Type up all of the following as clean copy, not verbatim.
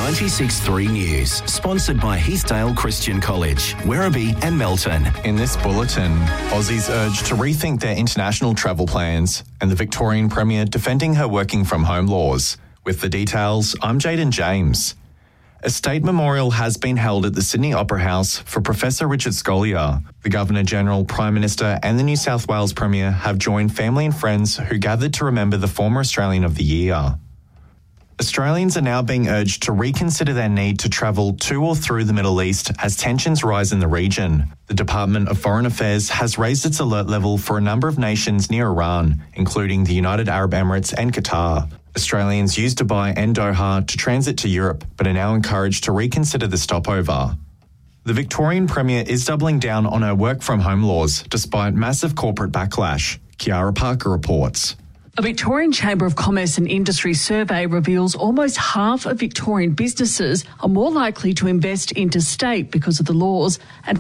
96.3 News, sponsored by Heathdale Christian College, Werribee and Melton. In this bulletin, Aussies urged to rethink their international travel plans and the Victorian Premier defending her working from home laws. With the details, I'm Jaden James. A state memorial has been held at the Sydney Opera House for Professor Richard Scolyer. The Governor-General, Prime Minister and the New South Wales Premier have joined family and friends who gathered to remember the former Australian of the Year. Australians are now being urged to reconsider their need to travel to or through the Middle East as tensions rise in the region. The Department of Foreign Affairs has raised its alert level for a number of nations near Iran, including the United Arab Emirates and Qatar. Australians use Dubai and Doha to transit to Europe, but are now encouraged to reconsider the stopover. The Victorian Premier is doubling down on her work-from-home laws, despite massive corporate backlash. Kiara Parker reports. A Victorian Chamber of Commerce and Industry survey reveals almost half of Victorian businesses are more likely to invest interstate because of the laws, and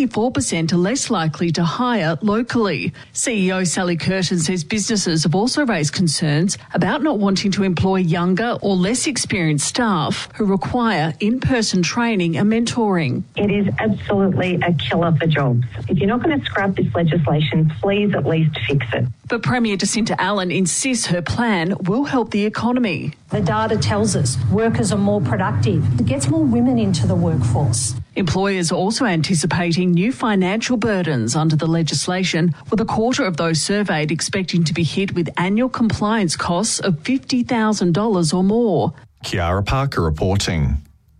44% are less likely to hire locally. CEO Sally Curtin says businesses have also raised concerns about not wanting to employ younger or less experienced staff who require in-person training and mentoring. It is absolutely a killer for jobs. If you're not going to scrap this legislation, please at least fix it. But Premier Jacinta Allen insists her plan will help the economy. The data tells us workers are more productive. It gets more women into the workforce. Employers are also anticipating new financial burdens under the legislation, with a quarter of those surveyed expecting to be hit with annual compliance costs of $50,000 or more. Kiara Parker reporting.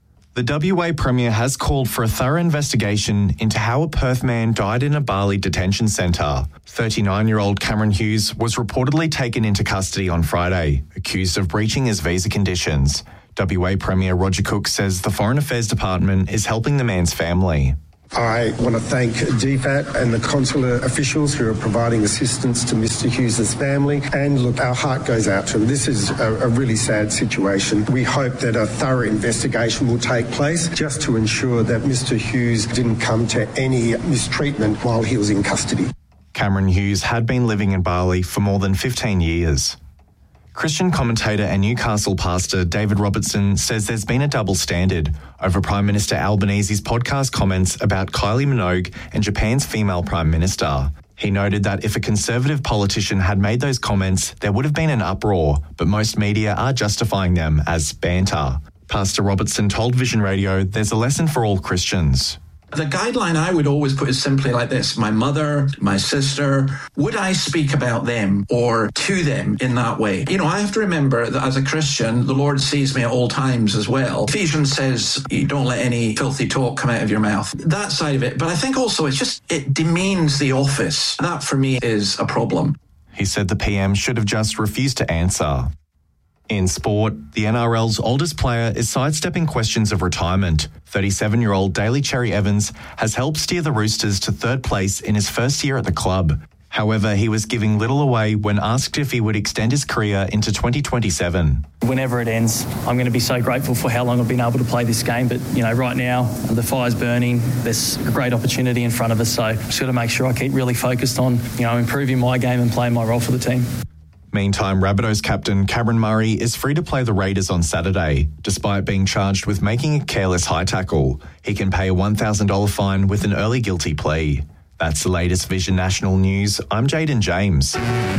The WA Premier has called for a thorough investigation into how a Perth man died in a Bali detention centre. 39-year-old Cameron Hughes was reportedly taken into custody on Friday, accused of breaching his visa conditions. WA Premier Roger Cook says the Foreign Affairs Department is helping the man's family. I want to thank DFAT and the consular officials who are providing assistance to Mr Hughes' family. And look, our heart goes out to him. This is a really sad situation. We hope that a thorough investigation will take place just to ensure that Mr Hughes didn't come to any mistreatment while he was in custody. Cameron Hughes had been living in Bali for more than 15 years. Christian commentator and Newcastle pastor David Robertson says there's been a double standard over Prime Minister Albanese's podcast comments about Kylie Minogue and Japan's female Prime Minister. He noted that if a Conservative politician had made those comments, there would have been an uproar, but most media are justifying them as banter. Pastor Robertson told Vision Radio there's a lesson for all Christians. The guideline I would always put is simply like this. My mother, my sister, would I speak about them or to them in that way? You know, I have to remember that as a Christian, the Lord sees me at all times as well. Ephesians says, you don't let any filthy talk come out of your mouth. That side of it. But I think also it demeans the office. That for me is a problem. He said the PM should have just refused to answer. In sport, the NRL's oldest player is sidestepping questions of retirement. 37-year-old Daly Cherry Evans has helped steer the Roosters to third place in his first year at the club. However, he was giving little away when asked if he would extend his career into 2027. Whenever it ends, I'm going to be so grateful for how long I've been able to play this game. But, you know, right now, the fire's burning. There's a great opportunity in front of us. So I've just got to make sure I keep really focused on, improving my game and playing my role for the team. Meantime, Rabbitohs captain Cameron Murray is free to play the Raiders on Saturday. Despite being charged with making a careless high tackle, he can pay a $1,000 fine with an early guilty plea. That's the latest Vision National News. I'm Jaden James.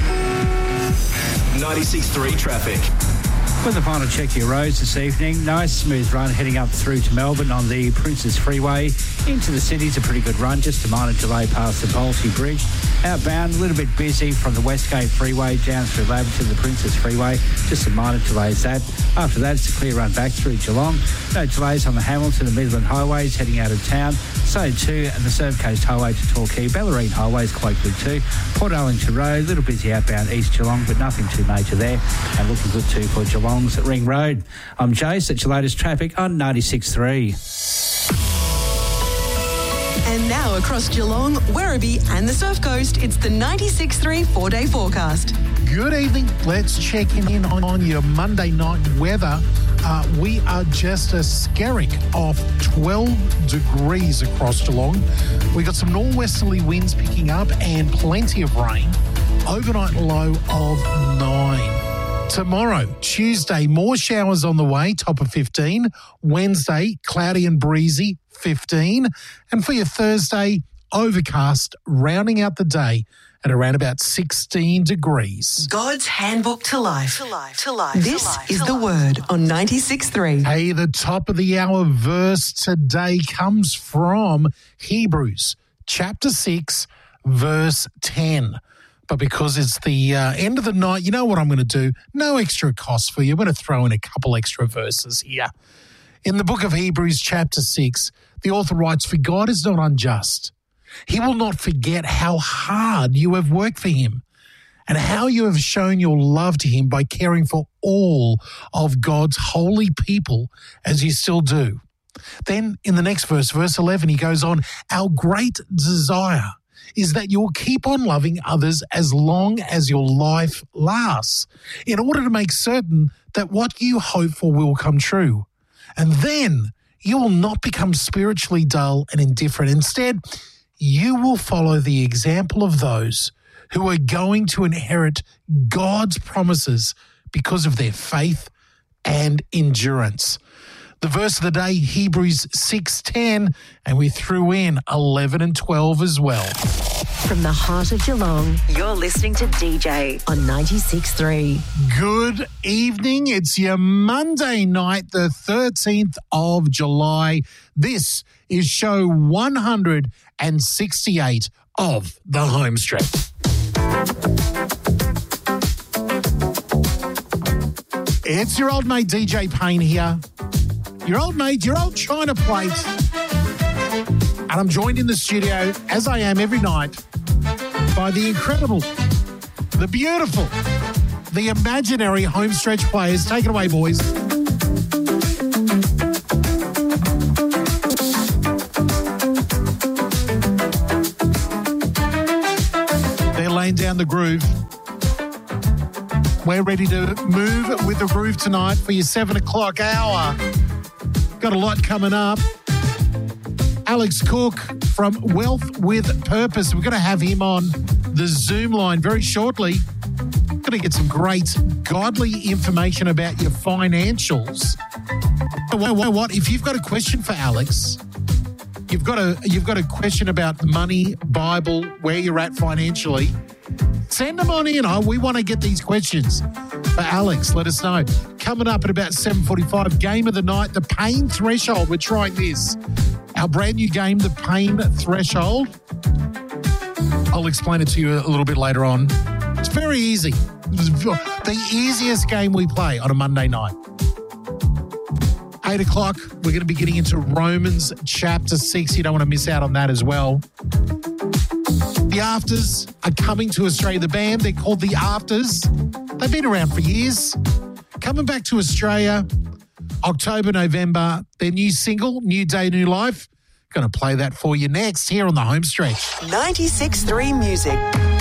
96.3 traffic. With the final check of your roads this evening, nice smooth run heading up through to Melbourne on the Princes Freeway. Into the city's a pretty good run, just a minor delay past the Polsey Bridge. Outbound, a little bit busy from the Westgate Freeway down through Laverton to the Princes Freeway. Just some minor delays that. After that, it's a clear run back through Geelong. No delays on the Hamilton and Midland highways heading out of town. So too, and the Surf Coast Highway to Torquay. Bellarine Highway is quite good too. Port Arlington Road, a little busy outbound East Geelong, but nothing too major there. And looking good too for Geelong's at Ring Road. I'm Jace, at your latest traffic on 96.3. And now across Geelong, Werribee and the Surf Coast, it's the 96.3 4-day forecast. Good evening. Let's check in on your Monday night weather. We are just a skerrick off 12 degrees across Geelong. We got some northwesterly winds picking up and plenty of rain. Overnight low of 9. Tomorrow, Tuesday, more showers on the way, top of 15. Wednesday, cloudy and breezy, 15. And for your Thursday, overcast, rounding out the day at around about 16 degrees. God's handbook to life. This is the Word on 96.3. Hey, the top of the hour verse today comes from Hebrews chapter 6, verse 10. But because it's the end of the night, you know what I'm going to do? No extra cost for you. I'm going to throw in a couple extra verses here. In the book of Hebrews chapter 6, the author writes, "For God is not unjust. He will not forget how hard you have worked for him and how you have shown your love to him by caring for all of God's holy people as you still do." Then in the next verse, verse 11, he goes on, "Our great desire is that you will keep on loving others as long as your life lasts, in order to make certain that what you hope for will come true. And then you will not become spiritually dull and indifferent. Instead, you will follow the example of those who are going to inherit God's promises because of their faith and endurance." The verse of the day, Hebrews 6:10, and we threw in 11 and 12 as well. From the heart of Geelong, you're listening to DJ on 96.3. Good evening. It's your Monday night, the 13th of July. This is show 168 of The Home Stretch. It's your old mate DJ Payne here. Your old mate, your old China plate. And I'm joined in the studio, as I am every night, by the incredible, the beautiful, the imaginary home stretch players. Take it away, boys. They're laying down the groove. We're ready to move with the groove tonight for your 7 o'clock hour. Got a lot coming up. Alex Cook from Wealth with Purpose. We're going to have him on the Zoom line very shortly. Going to get some great godly information about your financials. What? If you've got a question for Alex, you've got a question about money, Bible, where you're at financially, send them on in. We want to get these questions for Alex. Let us know. Coming up at about 7:45, game of the night, the Pain Threshold. We're trying this. Our brand new game, the Pain Threshold. I'll explain it to you a little bit later on. It's very easy. It's the easiest game we play on a Monday night. 8 o'clock, we're going to be getting into Romans chapter 6. You don't want to miss out on that as well. The Afters are coming to Australia. The band, they're called The Afters. They've been around for years. Coming back to Australia, October, November. Their new single, New Day, New Life. Going to play that for you next here on the Home Stretch. 96.3 Music.